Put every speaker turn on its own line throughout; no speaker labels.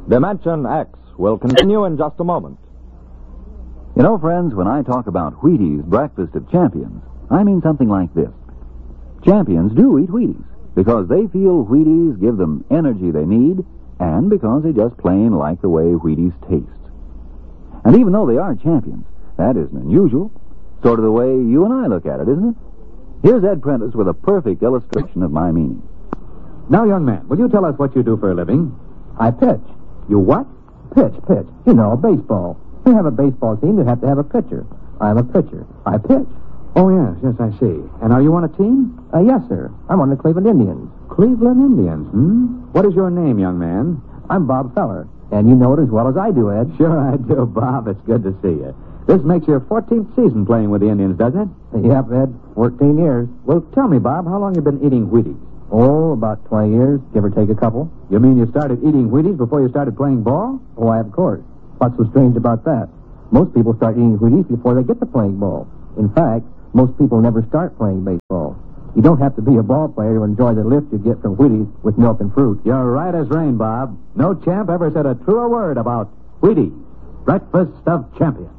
Dimension X will continue in just a moment.
You know, friends, when I talk about Wheaties Breakfast of Champions, I mean something like this. Champions do eat Wheaties because they feel Wheaties give them energy they need and because they just plain like the way Wheaties taste. And even though they are champions, that isn't unusual. Sort of the way you and I look at it, isn't it? Here's Ed Prentice with a perfect illustration of my meaning.
Now, young man, will you tell us what you do for a living?
I pitch.
You what?
Pitch. You know, baseball. To have a baseball team, you have to have a pitcher. I'm a pitcher. I pitch.
Oh, yes, I see. And are you on a team?
Yes, sir. I'm on the Cleveland Indians.
Cleveland Indians, What is your name, young man?
I'm Bob Feller. And you know it as well as I do, Ed.
Sure I do, Bob. It's good to see you. This makes your 14th season playing with the Indians, doesn't it?
Yep, Ed. 14 years.
Well, tell me, Bob, how long have you been eating Wheaties?
Oh, about 20 years, give or take a couple.
You mean you started eating Wheaties before you started playing ball?
Why, of course. What's so strange about that? Most people start eating Wheaties before they get to playing ball. In fact, most people never start playing baseball. You don't have to be a ball player to enjoy the lift you get from Wheaties with milk and fruit.
You're right as rain, Bob. No champ ever said a truer word about Wheaties, breakfast of champions.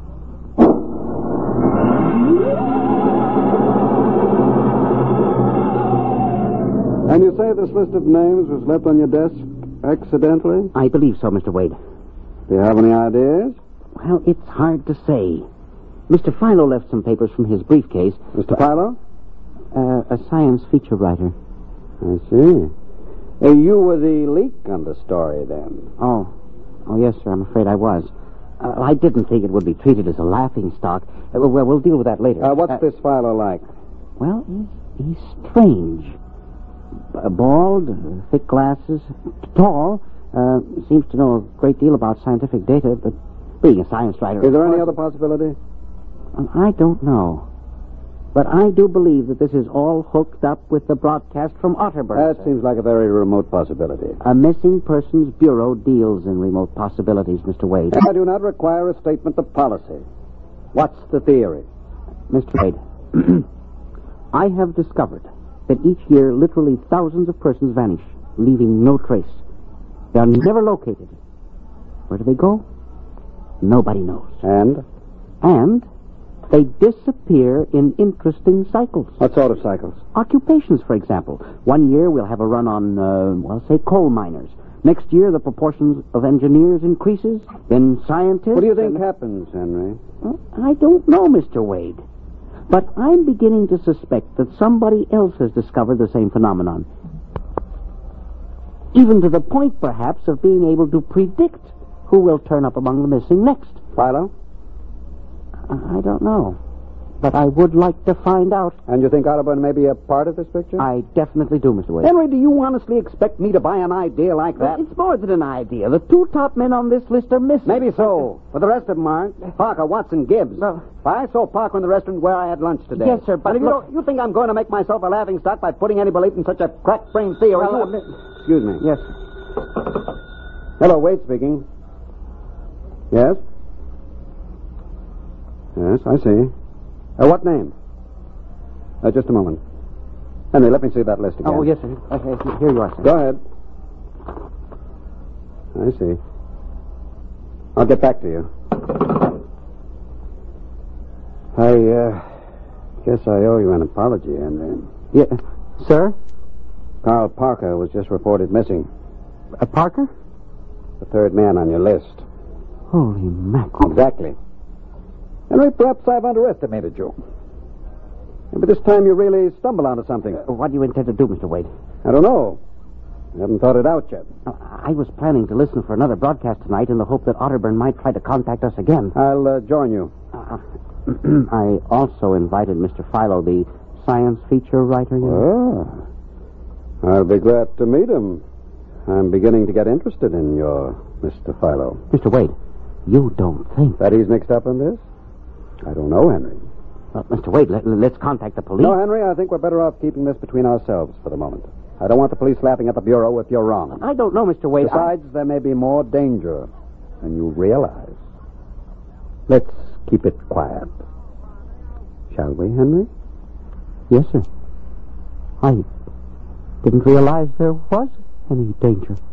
And you say this list of names was left on your desk accidentally?
I believe so, Mr. Wade.
Do you have any ideas?
Well, it's hard to say. Mr. Philo left some papers from his briefcase.
Mr. Philo?
A science feature writer.
I see. You were the leak on the story, then.
Oh, yes, sir. I'm afraid I was. I didn't think it would be treated as a laughing stock. We'll deal with that later.
What's this Philo like?
Well, he's strange. Bald, thick glasses, tall. Seems to know a great deal about scientific data, but being a science writer...
Is there any other possibility?
I don't know. But I do believe that this is all hooked up with the broadcast from Otterburn.
That seems like a very remote possibility.
A missing persons bureau deals in remote possibilities, Mr. Wade.
I do not require a statement of policy. What's the theory?
Mr. Wade, I have discovered that each year literally thousands of persons vanish, leaving no trace. They are never located. Where do they go? Nobody knows. And they disappear in interesting cycles.
What sort of cycles?
Occupations, for example. One year we'll have a run on, say, coal miners. Next year the proportions of engineers increases, then scientists...
What do you think happens, Henry?
Well, I don't know, Mr. Wade. But I'm beginning to suspect that somebody else has discovered the same phenomenon. Even to the point, perhaps, of being able to predict who will turn up among the missing next.
Philo?
I don't know. But I would like to find out.
And you think Otterburn may be a part of this picture?
I definitely do, Mr. Wade.
Henry, do you honestly expect me to buy an idea like that?
Well, it's more than an idea. The two top men on this list are missing.
Maybe so. But the rest of them aren't. Parker, Watson, Gibbs.
Well,
I saw Parker in the restaurant where I had lunch today.
Yes, sir, but
And if you think I'm going to make myself a laughingstock by putting any belief in such a crack-brained theory? Excuse me.
Yes.
Hello, Wade speaking. Yes? Yes, I see. What name? Just a moment. Henry, let me see that list again.
Oh, yes, sir. Okay, here you are, sir.
Go ahead. I see. I'll get back to you. I guess I owe you an apology, Henry.
Yeah, sir?
Carl Parker was just reported missing.
Parker?
The third man on your list.
Holy mackerel.
Exactly. Henry, perhaps I've underestimated you. Maybe this time you really stumble onto something.
What do you intend to do, Mr. Wade?
I don't know. I haven't thought it out yet.
I was planning to listen for another broadcast tonight in the hope that Otterburn might try to contact us again.
I'll join you.
I also invited Mr. Philo, the science feature writer.
Oh. I'll be glad to meet him. I'm beginning to get interested in your Mr. Philo.
Mr. Wade, you don't think...
That he's mixed up in this? I don't know, Henry.
Mr. Wade, let's contact the police.
No, Henry, I think we're better off keeping this between ourselves for the moment. I don't want the police laughing at the Bureau if you're wrong.
I don't know, Mr. Wade.
Besides, there may be more danger than you realize. Let's keep it quiet. Shall we, Henry?
Yes, sir. I didn't realize there was any danger.